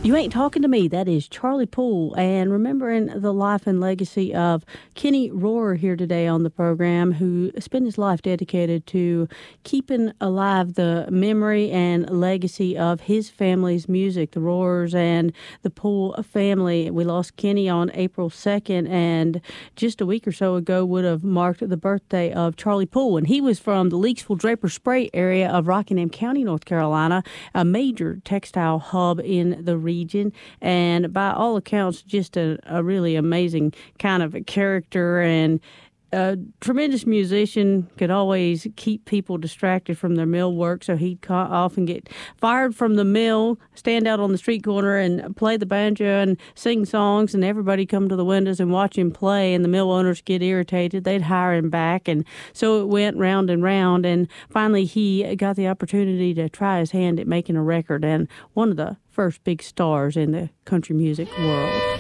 You Ain't Talking to Me. That is Charlie Poole. And remembering the life and legacy of Kenny Rohrer here today on the program, who spent his life dedicated to keeping alive the memory and legacy of his family's music, the Rohrers and the Poole family. We lost Kenny on April 2nd, and just a week or so ago would have marked the birthday of Charlie Poole. And he was from the Leakesville Draper Spray area of Rockingham County, North Carolina, a major textile hub in the region. And by all accounts, just a really amazing kind of a character and a tremendous musician. Could always keep people distracted from their mill work, so he'd often get fired from the mill, stand out on the street corner and play the banjo and sing songs, and everybody come to the windows and watch him play, and the mill owners get irritated. They'd hire him back, and so it went round and round, and finally he got the opportunity to try his hand at making a record, and one of the first big stars in the country music world.